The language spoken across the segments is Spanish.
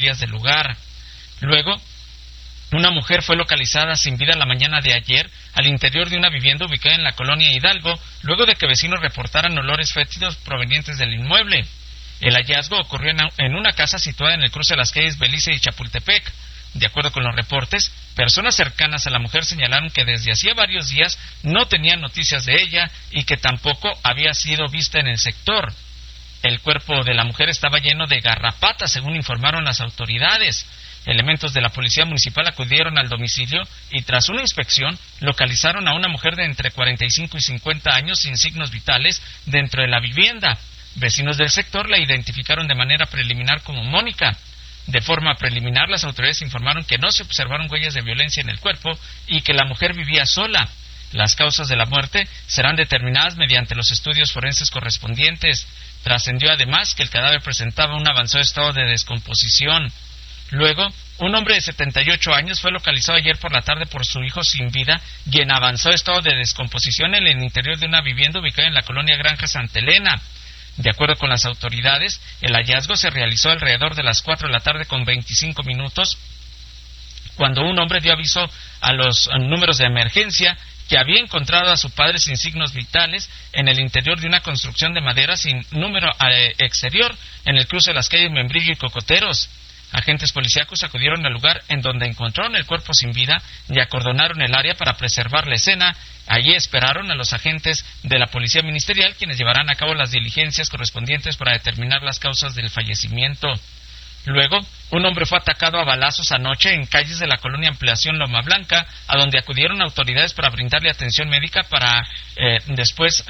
áreas del lugar. Luego, una mujer fue localizada sin vida la mañana de ayer al interior de una vivienda ubicada en la colonia Hidalgo, luego de que vecinos reportaran olores fétidos provenientes del inmueble. El hallazgo ocurrió en una casa situada en el cruce de las calles Belice y Chapultepec. De acuerdo con los reportes, personas cercanas a la mujer señalaron que desde hacía varios días no tenían noticias de ella y que tampoco había sido vista en el sector. El cuerpo de la mujer estaba lleno de garrapatas, según informaron las autoridades. Elementos de la policía municipal acudieron al domicilio y tras una inspección localizaron a una mujer de entre 45 y 50 años sin signos vitales dentro de la vivienda. Vecinos del sector la identificaron de manera preliminar como Mónica. De forma preliminar, las autoridades informaron que no se observaron huellas de violencia en el cuerpo y que la mujer vivía sola. Las causas de la muerte serán determinadas mediante los estudios forenses correspondientes. Trascendió además que el cadáver presentaba un avanzado estado de descomposición. Luego, un hombre de 78 años fue localizado ayer por la tarde por su hijo sin vida y en avanzado estado de descomposición en el interior de una vivienda ubicada en la colonia Granja Santa Elena. De acuerdo con las autoridades, el hallazgo se realizó alrededor de las 4 de la tarde con 25 minutos, cuando un hombre dio aviso a los números de emergencia que había encontrado a su padre sin signos vitales en el interior de una construcción de madera sin número exterior en el cruce de las calles Membrillo y Cocoteros. Agentes policíacos acudieron al lugar en donde encontraron el cuerpo sin vida y acordonaron el área para preservar la escena. Allí esperaron a los agentes de la Policía Ministerial, quienes llevarán a cabo las diligencias correspondientes para determinar las causas del fallecimiento. Luego, un hombre fue atacado a balazos anoche en calles de la colonia Ampliación Loma Blanca, a donde acudieron autoridades para brindarle atención médica para después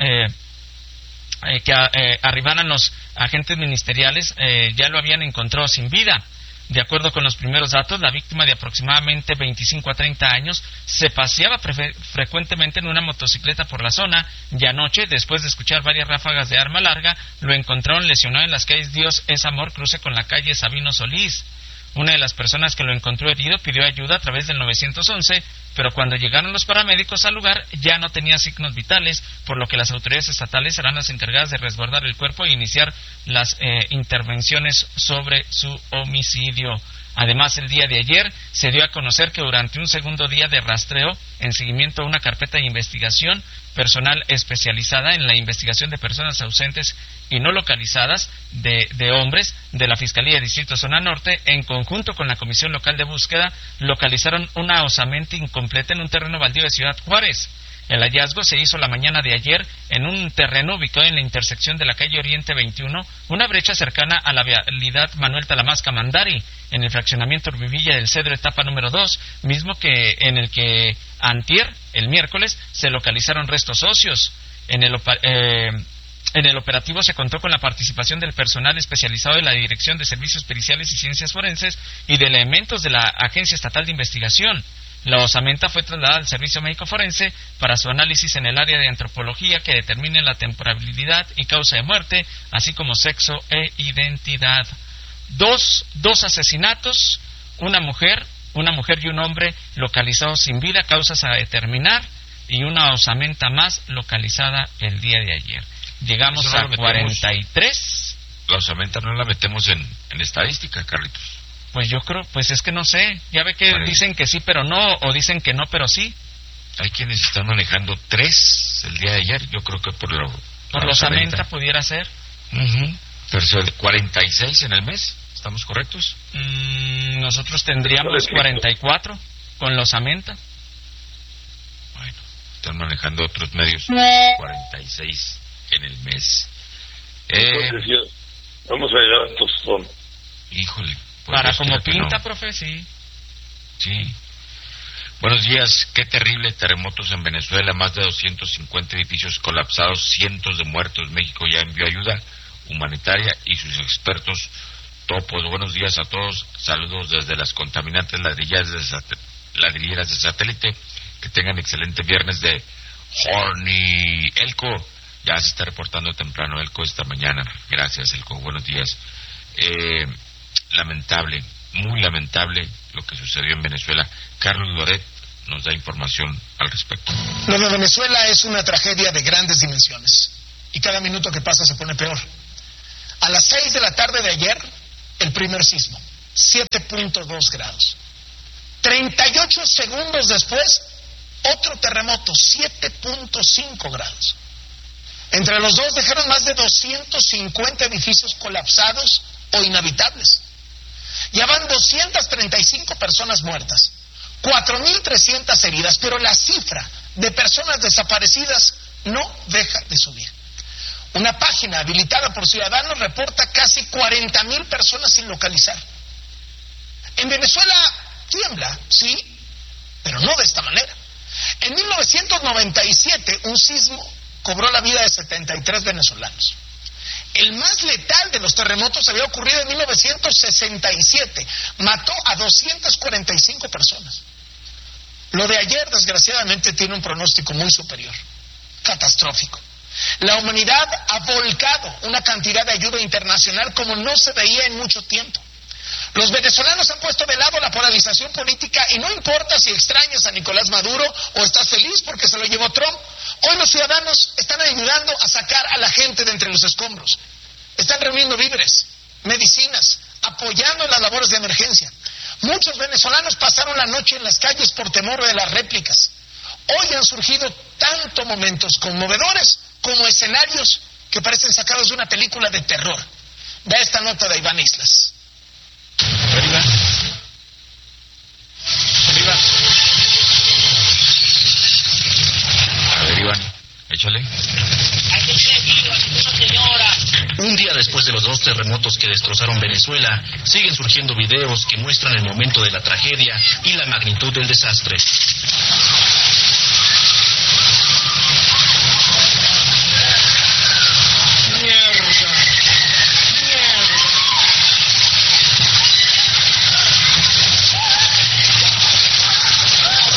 que arribaran los agentes ministeriales, ya lo habían encontrado sin vida. De acuerdo con los primeros datos, la víctima de aproximadamente 25 a 30 años se paseaba frecuentemente en una motocicleta por la zona y anoche, después de escuchar varias ráfagas de arma larga, lo encontraron lesionado en las calles Dios es Amor, cruce con la calle Sabino Solís. Una de las personas que lo encontró herido pidió ayuda a través del 911, pero cuando llegaron los paramédicos al lugar ya no tenía signos vitales, por lo que las autoridades estatales serán las encargadas de resguardar el cuerpo e iniciar las intervenciones sobre su homicidio. Además, el día de ayer se dio a conocer que durante un segundo día de rastreo, en seguimiento a una carpeta de investigación, personal especializada en la investigación de personas ausentes y no localizadas de hombres de la Fiscalía de Distrito Zona Norte, en conjunto con la Comisión Local de Búsqueda, localizaron una osamenta incompleta en un terreno baldío de Ciudad Juárez. El hallazgo se hizo la mañana de ayer en un terreno ubicado en la intersección de la calle Oriente 21, una brecha cercana a la vialidad Manuel Talamasca Mandari, en el fraccionamiento Urbivilla del Cedro, etapa número 2, mismo que en el que antier, el miércoles, se localizaron restos óseos. En el operativo se contó con la participación del personal especializado de la Dirección de Servicios Periciales y Ciencias Forenses y de elementos de la Agencia Estatal de Investigación. La osamenta fue trasladada al Servicio Médico Forense para su análisis en el área de antropología que determine la temporalidad y causa de muerte, así como sexo e identidad. Dos asesinatos, una mujer y un hombre localizados sin vida, causas a determinar, y una osamenta más localizada el día de ayer. Llegamos a 43. La osamenta no la metemos en estadística, Carlitos. Pues yo creo, pues es que no sé. Ya ve que dicen que sí, pero no, o dicen que no, pero sí. Hay quienes están manejando 3 el día de ayer. Yo creo que por la osamenta pudiera ser. Pero 46 en el mes. ¿Estamos correctos? Nosotros tendríamos 44 con la osamenta. Bueno, están manejando otros medios 46 en el mes. Entonces, vamos a llegar a Tostón. Híjole. Para como pinta, no. Profe, sí. Sí. Buenos días. Qué terrible terremotos en Venezuela. Más de 250 edificios colapsados, cientos de muertos. México ya envió ayuda humanitaria y sus expertos topos. Buenos días a todos. Saludos desde las contaminantes ladrilleras de satélite. Que tengan excelente viernes de Horny. Elco ya se está reportando temprano. Elco esta mañana. Gracias, Elco. Buenos días. Lamentable, muy lamentable lo que sucedió en Venezuela. Carlos Loret nos da información al respecto. Lo de Venezuela es una tragedia de grandes dimensiones y cada minuto que pasa se pone peor. A las 6 de la tarde de ayer, el primer sismo. 7.2 grados. 38 segundos después, otro terremoto, 7.5 grados. Entre los dos dejaron más de 250 edificios colapsados o inhabitables. Ya van 235 personas muertas, 4.300 heridas, pero la cifra de personas desaparecidas no deja de subir. Una página habilitada por Ciudadanos reporta casi 40.000 personas sin localizar. En Venezuela tiembla, sí, pero no de esta manera. En 1997, un sismo cobró la vida de 73 venezolanos. El más letal de los terremotos había ocurrido en 1967. Mató a 245 personas. Lo de ayer, desgraciadamente, tiene un pronóstico muy superior. Catastrófico. La humanidad ha volcado una cantidad de ayuda internacional como no se veía en mucho tiempo. Los venezolanos han puesto de lado la polarización política y no importa si extrañas a Nicolás Maduro o estás feliz porque se lo llevó Trump. Hoy los ciudadanos están ayudando a sacar a la gente de entre los escombros. Están reuniendo víveres, medicinas, apoyando en las labores de emergencia. Muchos venezolanos pasaron la noche en las calles por temor de las réplicas. Hoy han surgido tanto momentos conmovedores como escenarios que parecen sacados de una película de terror. Da esta nota de Iván Islas. Arriba. A ver, Iván, échale. Un día después de los 2 terremotos que destrozaron Venezuela, siguen surgiendo videos que muestran el momento de la tragedia y la magnitud del desastre.